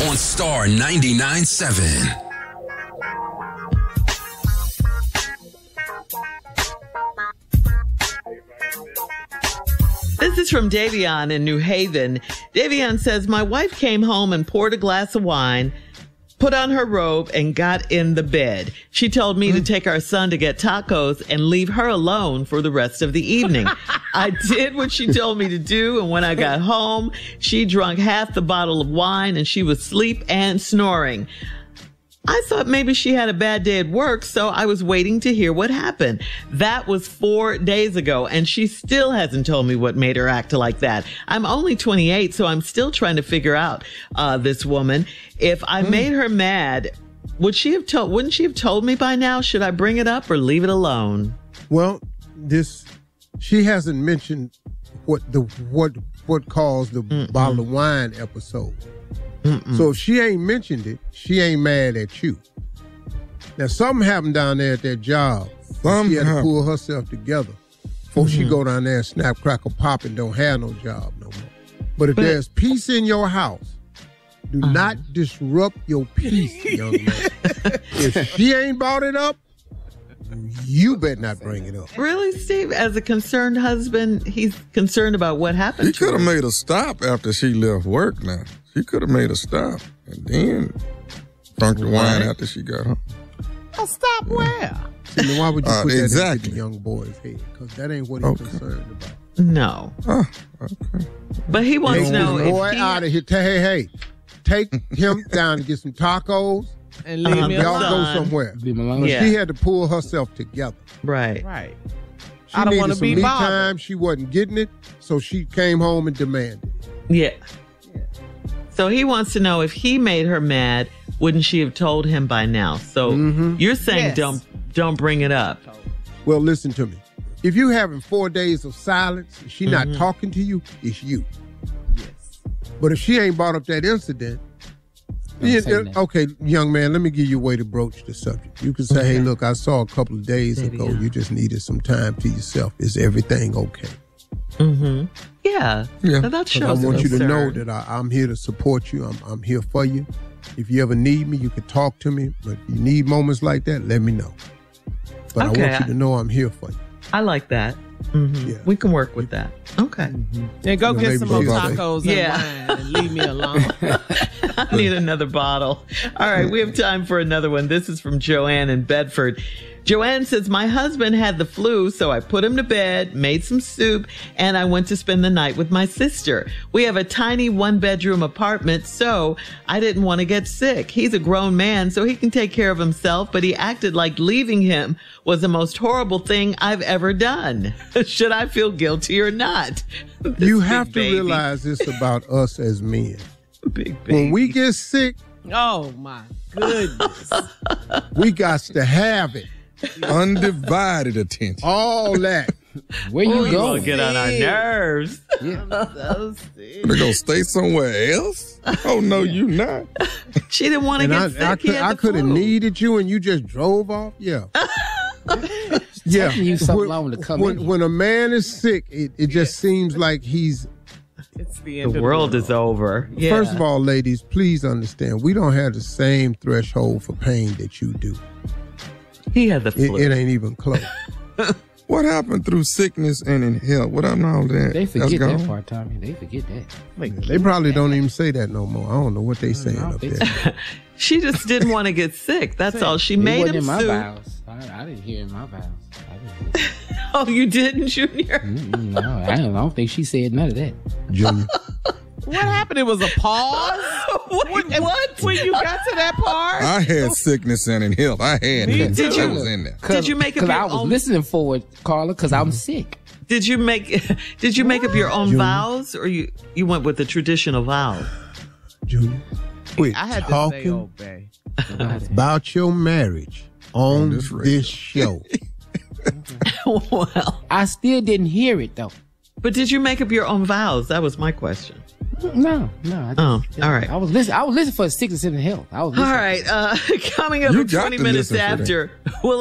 on Star 99.7. This is from Davion in New Haven. Davion says, my wife came home and poured a glass of wine, put on her robe, and got in the bed. She told me to take our son to get tacos and leave her alone for the rest of the evening. I did what she told me to do, and when I got home, she drank half the bottle of wine and she was asleep and snoring. I thought maybe she had a bad day at work, so I was waiting to hear what happened. That was 4 days ago, and she still hasn't told me what made her act like that. I'm only 28, so I'm still trying to figure out this woman. If I made her mad, wouldn't she have told me by now? Should I bring it up or leave it alone? Well, she hasn't mentioned what caused the bottle of wine episode. So if she ain't mentioned it, she ain't mad at you. Now, something happened down there at that job. She had to pull herself together before she go down there and snap, crackle, pop, and don't have no job no more. But if there's peace in your house, do not disrupt your peace, young man. If she ain't brought it up, you better not bring it up. Really, Steve? As a concerned husband, he's concerned about what happened. He could have made a stop after she left work now. She could have made a stop and then drunk the wine after she got home. A stop where? Then why would you put that into the young boy's head? Because that ain't what he's concerned about. No. Oh, okay. But he wants to know if boy out of here. Hey, take him down to get some tacos. And leave me alone. Y'all go somewhere. Leave me alone. But she had to pull herself together. Right. I don't want to be bothered. Time. She wasn't getting it, so she came home and demanded. Yeah. So he wants to know if he made her mad, wouldn't she have told him by now? So you're saying don't bring it up. Well, listen to me. If you're having 4 days of silence, and she not talking to you, it's you. Yes. But if she ain't brought up that incident, okay, young man, let me give you a way to broach the subject. You can say, hey, look, I saw a couple of days ago, you just needed some time to yourself. Is everything okay? Yeah. That shows I want you to know that I'm here to support you. I'm here for you. If you ever need me, you can talk to me. But if you need moments like that, let me know. But I want you to know I'm here for you. I like that. Yeah. We can work with that. Okay. Then go get some more tacos and wine and leave me alone. I need another bottle. All right, we have time for another one. This is from Joanne in Bedford. Joanne says, my husband had the flu, so I put him to bed, made some soup, and I went to spend the night with my sister. We have a tiny 1-bedroom apartment, so I didn't want to get sick. He's a grown man, so he can take care of himself, but he acted like leaving him was the most horrible thing I've ever done. Should I feel guilty or not? You have to realize this about us as men. Big baby. When we get sick, oh my goodness, we got to have it. Undivided attention. All that. Where you going? Get on our nerves. They're going to stay somewhere else? Oh, no, you not. She didn't want to get sick. I could have needed you and you just drove off? Yeah. Yeah. You so long to come in. When a man is sick, it just seems like he's... It's the end. The world is over. Yeah. First of all, ladies, please understand, we don't have the same threshold for pain that you do. He had the flu. It ain't even close. What happened through sickness and in health? What happened to all that? They forget that part, Tommy. They forget that. They probably don't even say that no more. I don't know what they saying up there. She just didn't want to get sick. That's all. She made him in my soup. vows. I didn't hear in my vows. Oh, you didn't, Junior? No, I don't think she said none of that. Junior. What happened? It was a pause? What? When you got to that part? I had sickness and in health. I had that. That was in there. Did you make up your own? Because I was listening for it, Carla, because I'm sick. Did you make up your own vows, or you went with the traditional vows? Junior, quit I had talking to say, about your marriage on this show. Well, I still didn't hear it though. But did you make up your own vows? That was my question. No. I all right. I was listening for sickness and health. All right. Coming up at 20 minutes after, we'll